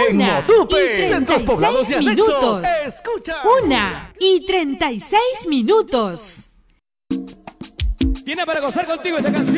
En Motupe, centros 36 poblados y anexos. minutos. Escucha. 1:36 minutos. Tiene para gozar contigo esta canción.